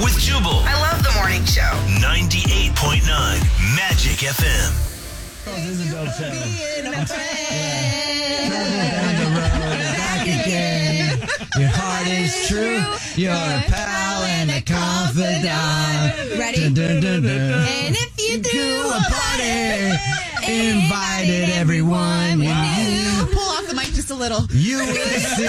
with Jubal. I love the morning show. 98.9 Magic FM. This is a dope show. Down the road, back again. Your heart is true. You're a pal and a confidant. Ready? Dun, dun, dun, dun. And if you do a party, invited everyone. pull off the mic just a little. You will see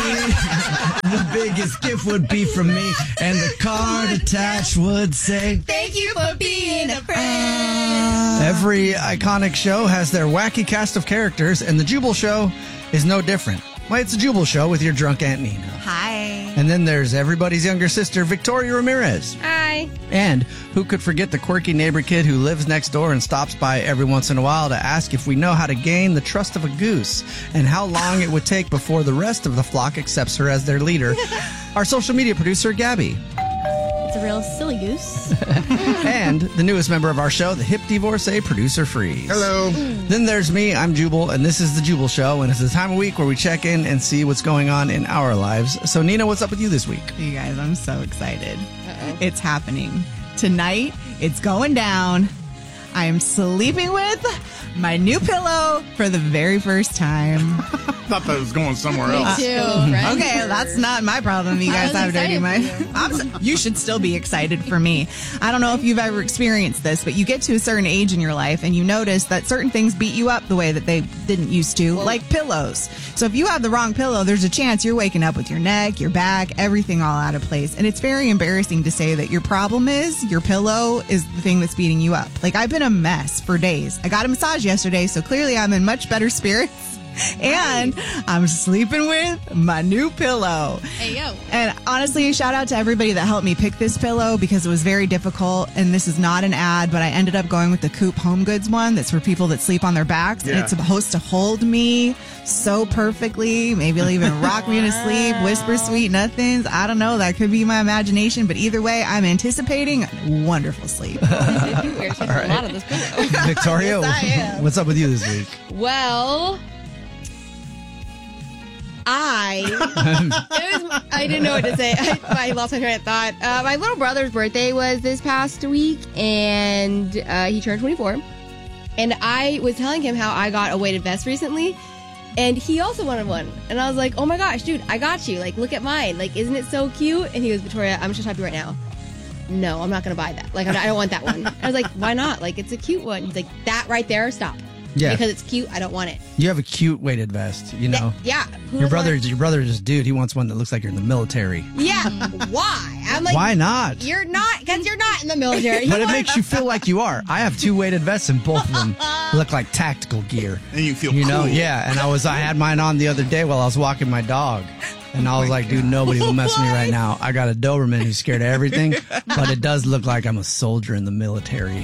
the biggest gift would be from me, and the card attached would say, Thank you for being a friend. Every iconic show has their wacky cast of characters, and the Jubal Show is no different. Well, it's a Jubal Show with your drunk Aunt Nina. Hi. And then there's everybody's younger sister, Victoria Ramirez. Hi. And who could forget the quirky neighbor kid who lives next door and stops by every once in a while to ask if we know how to gain the trust of a goose and how long it would take before the rest of the flock accepts her as their leader, our social media producer, Gabby. It's a real silly goose. And the newest member of our show, the hip divorcee, producer Freeze. Hello. Then there's me, I'm Jubal, and this is the Jubal Show, and it's the time of week where we check in and see what's going on in our lives. So, Nina, what's up with you this week? You guys, I'm so excited. It's happening. Tonight, it's going down. I am sleeping with my new pillow for the very first time. Thought that was going somewhere else. Too. Okay, that's not my problem. You guys have dirty excited mind. You should still be excited for me. I don't know if you've ever experienced this, but you get to a certain age in your life and you notice that certain things beat you up the way that they didn't used to, like pillows. So if you have the wrong pillow, there's a chance you're waking up with your neck, your back, everything all out of place. And it's very embarrassing to say that your problem is your pillow is the thing that's beating you up. Like, I've been a mess for days. I got a massage yesterday, so clearly I'm in much better spirits. And I'm sleeping with my new pillow. Hey, yo. And honestly, shout out to everybody that helped me pick this pillow because it was very difficult. And this is not an ad, but I ended up going with the Coop Home Goods one that's for people that sleep on their backs. Yeah. And it's supposed to hold me so perfectly. Maybe it'll even rock me to sleep, whisper sweet nothings. I don't know. That could be my imagination. But either way, I'm anticipating wonderful sleep. We're taking a lot of this pillow. Victoria, Yes, I am. what's up with you this week? Well, I didn't know what to say. I lost my train of thought. My little brother's birthday was this past week, and he turned 24. And I was telling him how I got a weighted vest recently, and he also wanted one. And I was like, oh my gosh, dude, I got you. Like, look at mine. Like, isn't it so cute? And he goes, Victoria, I'm just going to stop you right now. No, I'm not going to buy that. Like, I don't want that one. I was like, why not? Like, it's a cute one. He's like, that right there, stop. Yeah. Because it's cute, I don't want it. You have a cute weighted vest, you know. Yeah. Who Your doesn't brother's a dude. He wants one that looks like you're in the military. Yeah. Why? I'm like, Why not? You're not, because you're not in the military. But it makes you feel like you are. I have two weighted vests, and both of them look like tactical gear. And you feel You know, cool. yeah. And I had mine on the other day while I was walking my dog. And I was like, dude, nobody will mess with me right now. I got a Doberman who's scared of everything, but it does look like I'm a soldier in the military.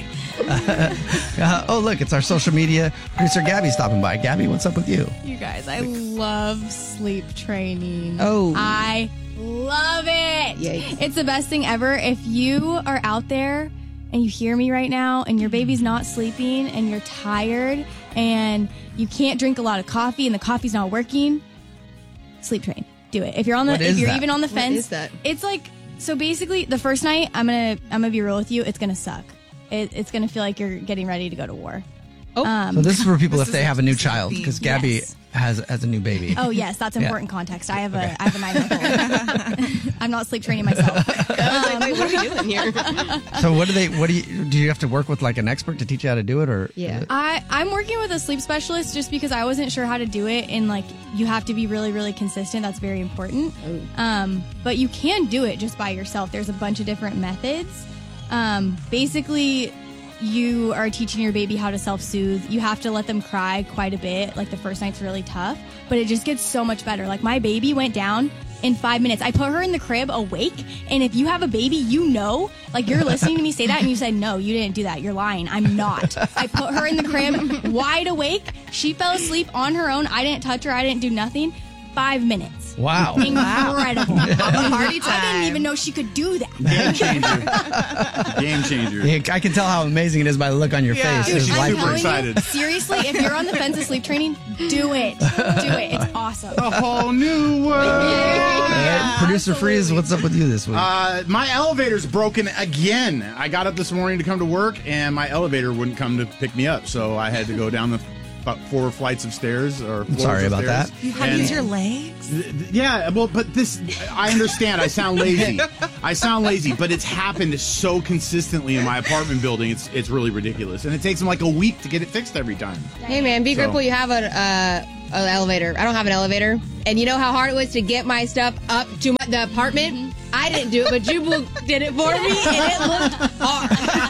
Oh, look, it's our social media producer, Gabby, stopping by. Gabby, what's up with you? You guys, I love sleep training. Oh. I love it. Yikes. It's the best thing ever. If you are out there and you hear me right now and your baby's not sleeping and you're tired and you can't drink a lot of coffee and the coffee's not working, sleep train. Do it. If you're What is that? even on the What fence, is that? it's like, so basically the first night I'm gonna be real with you, it's gonna suck. It's gonna feel like you're getting ready to go to war. So this is for people if they have a new child, because Gabby Yes. has a new baby. Oh yes, that's Yeah. important context. I have a 9-month-old. I'm not sleep training myself. I was like, wait, what are we doing here? So do you have to work with like an expert to teach you how to do it, or? Yeah. I'm working with a sleep specialist just because I wasn't sure how to do it, and like you have to be really, really consistent. That's very important. But you can do it just by yourself. There's a bunch of different methods. Basically, you are teaching your baby how to self-soothe. You have to let them cry quite a bit. Like the first night's really tough, but it just gets so much better. Like my baby went down in 5 minutes. I put her in the crib awake. And if you have a baby, you know, like you're listening to me say that and you said, no, you didn't do that. You're lying. I'm not. I put her in the crib wide awake. She fell asleep on her own. I didn't touch her. I didn't do nothing. 5 minutes. Wow. Incredible. Party I didn't time. even know she could do that. Game changer. Yeah, I can tell how amazing it is by the look on your Yeah. face. Dude, It's she's life- super telling excited. You, seriously, if you're on the fence of sleep training, do it. Do it. It's awesome. A whole new world. Right? Producer Freeze, what's up with you this week? My elevator's broken again. I got up this morning to come to work, and my elevator wouldn't come to pick me up, so I had to go down about 4 flights of stairs. Sorry about that. You had to use your legs? Yeah, well, but this, I understand. I sound lazy. But it's happened so consistently in my apartment building. It's really ridiculous, and it takes them like a week to get it fixed every time. Hey man, be So- grateful you have an elevator. I don't have an elevator, and you know how hard it was to get my stuff up to the apartment. I didn't do it, but Jubal did it for me, and it looked hard.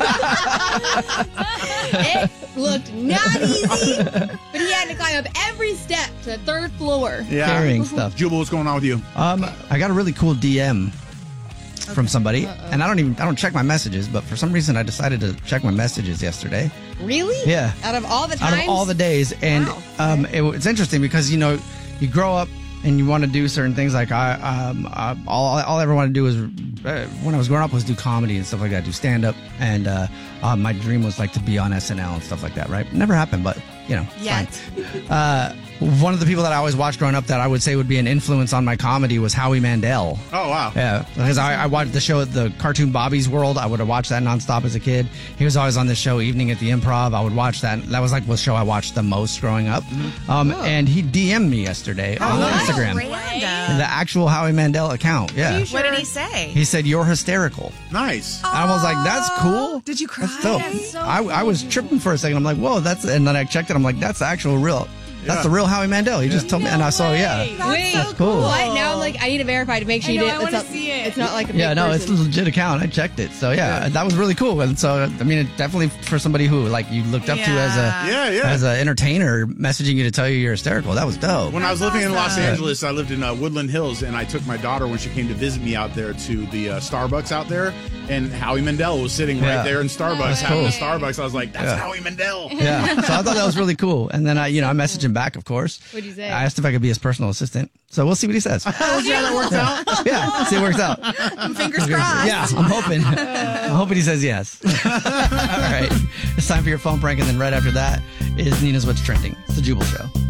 It looked not easy, but he had to climb up every step to the 3rd floor. Yeah, Carrying stuff. Jubal, what's going on with you? I got a really cool DM from somebody, and I don't check my messages, but for some reason I decided to check my messages yesterday. Really? Yeah. Out of all the Out times? of all the days, and it's interesting because you grow up and you want to do certain things. Like all I ever wanted to do was when I was growing up was do comedy and stuff like that, do stand up, and my dream was like to be on SNL and stuff like that. Right? Never happened, but Yet. fine. One of the people that I always watched growing up that I would say would be an influence on my comedy was Howie Mandel. Oh, wow. Yeah, because I watched the show, the cartoon Bobby's World. I would have watched that nonstop as a kid. He was always on the show Evening at the Improv. I would watch that. That was like the show I watched the most growing up. And he DM'd me yesterday on Instagram. Random. The actual Howie Mandel account. Yeah. What did he say? He said, "You're hysterical." Nice. And I was like, "That's cool." Did you cry? That's dope. That's so I was tripping for a second. I'm like, "Whoa, that's," and then I checked it. I'm like, "That's the actual real. That's the real Howie Mandel." He just told me, and I saw, Wait, that's cool. what? Now I'm like, I need to verify to make sure I you know, did. I wanna see it. It's not like a Yeah, fake no, it's a person. legit account. I checked it. So yeah, that was really cool. And so I mean, it definitely for somebody who like you looked up to as an entertainer, messaging you to tell you you're hysterical. That was dope. When I was living in Los Angeles, I lived in Woodland Hills, and I took my daughter when she came to visit me out there to the Starbucks out there, and Howie Mandel was sitting right there in Starbucks having cool. a Starbucks. I was like, "That's Howie Mandel." Yeah, so I thought that was really cool. And then I messaged him back, of course. What'd you say? I asked if I could be his personal assistant. So we'll see what he says. We'll see how that works out. Yeah, see if it works out. Fingers crossed. Yeah, I'm hoping. I'm hoping he says yes. All right, it's time for your phone prank, and then right after that is Nina's What's Trending. It's the Jubal Show.